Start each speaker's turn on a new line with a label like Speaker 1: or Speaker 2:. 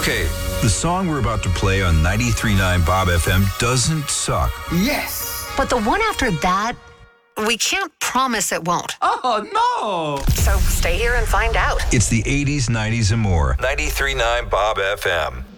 Speaker 1: Okay, the song we're about to play on 93.9 Bob FM doesn't suck.
Speaker 2: Yes!
Speaker 3: But the one after that, we can't promise it won't.
Speaker 2: Oh, no!
Speaker 3: So stay here and find out.
Speaker 1: It's the 80s, 90s, and more. 93.9 Bob FM.